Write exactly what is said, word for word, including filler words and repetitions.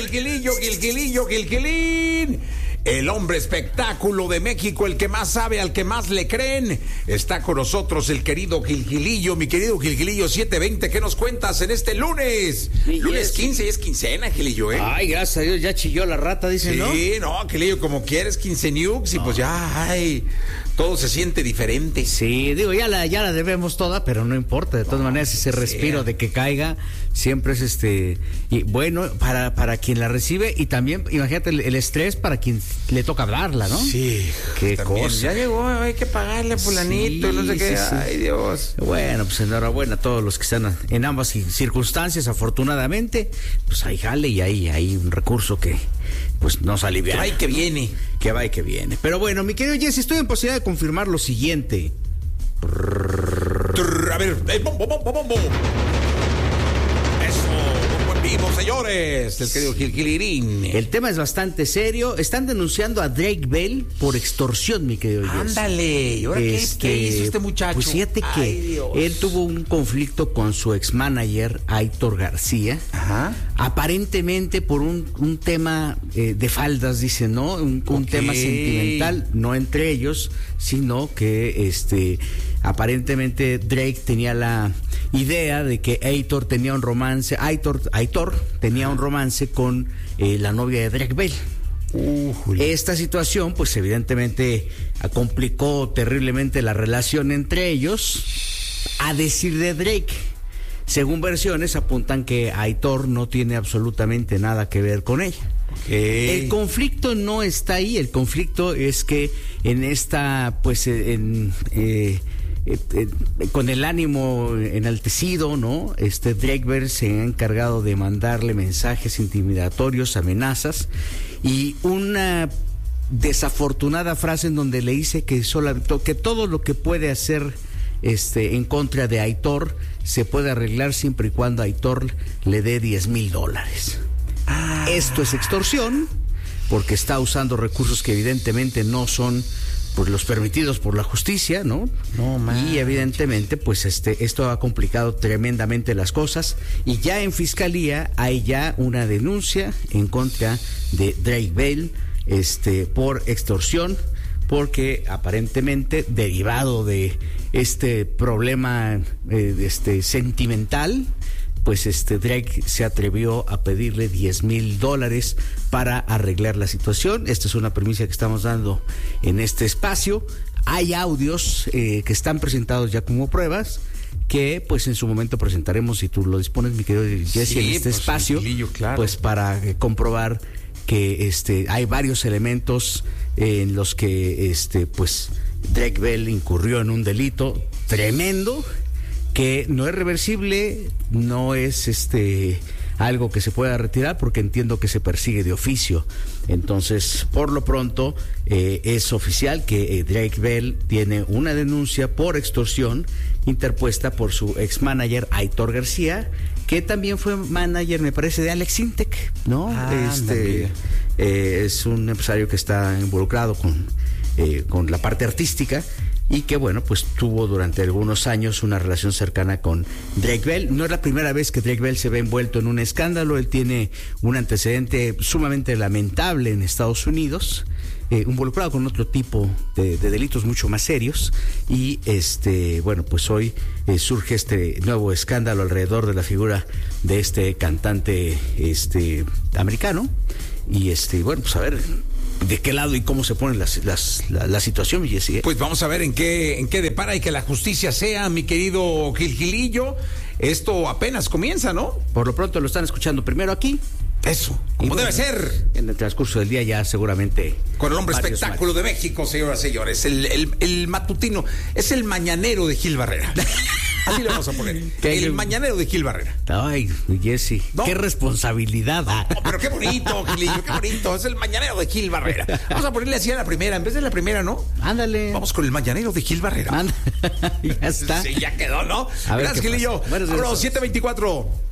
Gilgilillo, Gilgilillo, Gilgilín. El hombre espectáculo de México, el que más sabe, al que más le creen. Está con nosotros el querido Gilgilillo, mi querido Gilgilillo siete veinte. ¿Qué nos cuentas en este lunes? Sí, lunes quince y es quincena, Gilillo, ¿eh? Ay, gracias a Dios, ya chilló la rata, dicen, sí, ¿no? Sí, no, Gilillo, como quieres, quince nukes y no. Pues ya, ay, todo se siente diferente. Sí, digo, ya la, ya la debemos toda, pero no importa, de todas no, maneras, ese respiro de que caiga siempre es este, y bueno, para, para quien la recibe y también, imagínate, el, el estrés para quien le toca hablarla, ¿no? Sí. Qué también. cosa. Ya llegó, hay que pagarle a fulanito, sí, y no sé qué. Sí, sí. Ay, Dios. Bueno, pues enhorabuena a todos los que están en ambas circunstancias, afortunadamente, pues ahí jale y ahí hay un recurso que pues nos alivia. Que va y que viene. Que va y que viene. Pero bueno, mi querido Jesse, estoy en posibilidad de confirmar lo siguiente. A ver, eh, bombo, bombo, bombo. Vivo, señores, el querido Gilgilirín. El tema es bastante serio. Están denunciando a Drake Bell por extorsión, mi querido Jess. Ándale, ¿y ahora este, qué, qué hizo este muchacho? Pues fíjate que Ay, Dios. él tuvo un conflicto con su ex-manager, Aitor García. Ajá. Aparentemente por un, un tema eh, de faldas, dice, ¿no? Un, un okay. tema sentimental, no entre ellos, sino que este aparentemente Drake tenía la idea de que Aitor tenía un romance, Aitor, Aitor tenía un romance con eh, la novia de Drake Bell. Uh, Esta situación, pues evidentemente complicó terriblemente la relación entre ellos, a decir de Drake. Según versiones apuntan que Aitor no tiene absolutamente nada que ver con ella. Okay. El conflicto no está ahí, el conflicto es que en esta, pues, en... Eh, Eh, eh, con el ánimo enaltecido, ¿no? Este Drake Bell se ha encargado de mandarle mensajes intimidatorios, amenazas y una desafortunada frase en donde le dice que solo, que todo lo que puede hacer este en contra de Aitor se puede arreglar siempre y cuando Aitor le dé diez mil dólares. Ah. Esto es extorsión porque está usando recursos que evidentemente no son pues los permitidos por la justicia, ¿no? No man. Y evidentemente, pues este, esto ha complicado tremendamente las cosas. Y ya en fiscalía hay ya una denuncia en contra de Drake Bell, este, por extorsión, porque aparentemente derivado de este problema, eh, este, sentimental, pues este Drake se atrevió a pedirle diez mil dólares para arreglar la situación. Esta es una premisa que estamos dando en este espacio. Hay audios eh, que están presentados ya como pruebas, que pues en su momento presentaremos, si tú lo dispones, mi querido Jesse, sí, en este pues, espacio, Lillo, claro. pues para eh, comprobar que este hay varios elementos eh, en los que este pues Drake Bell incurrió en un delito tremendo, que no es reversible, no es este algo que se pueda retirar, porque entiendo que se persigue de oficio. Entonces, por lo pronto, eh, es oficial que eh, Drake Bell tiene una denuncia por extorsión interpuesta por su ex manager Aitor García, que también fue manager, me parece, de Alex Intec, ¿no? Ah, este eh, es un empresario que está involucrado con, eh, con la parte artística, y que bueno, pues tuvo durante algunos años una relación cercana con Drake Bell. No es la primera vez que Drake Bell se ve envuelto en un escándalo. Él tiene un antecedente sumamente lamentable en Estados Unidos, eh, involucrado con otro tipo de, de delitos mucho más serios, y este bueno, pues hoy eh, surge este nuevo escándalo alrededor de la figura de este cantante este americano, y este bueno, pues a ver de qué lado y cómo se pone las, las, la, la situación, Jesse. Pues vamos a ver en qué, en qué depara y que la justicia sea, mi querido Gilgilillo. Esto apenas comienza, ¿no? Por lo pronto lo están escuchando primero aquí. Eso, como bueno, debe ser. En el transcurso del día ya seguramente. Con el hombre espectáculo de México, señoras y señores. El, el, el matutino, es el mañanero de Gil Barrera. Así le vamos a poner. El mañanero de Gil Barrera. Ay, Jesse, ¿no? Qué responsabilidad. No, pero qué bonito, Gilillo, qué bonito. Es el mañanero de Gil Barrera. Vamos a ponerle así a la primera, en vez de la primera, ¿no? Ándale. Vamos con el mañanero de Gil Barrera. Ya está. Sí, ya quedó, ¿no? A ver, gracias, Gilillo. Vámonos, siete veinticuatro.